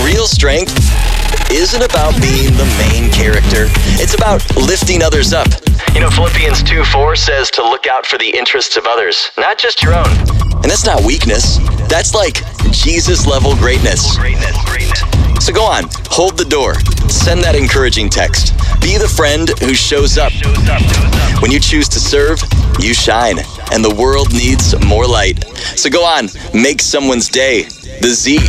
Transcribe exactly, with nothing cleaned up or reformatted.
Real strength isn't about being the main character. It's about lifting others up. You know, Philippians two four says to look out for the interests of others, not just your own. And that's not weakness. That's like Jesus-level greatness. So go on, hold the door. Send that encouraging text. Be the friend who shows up. When you choose to serve, you shine. And the world needs more light. So go on, make someone's day. The Z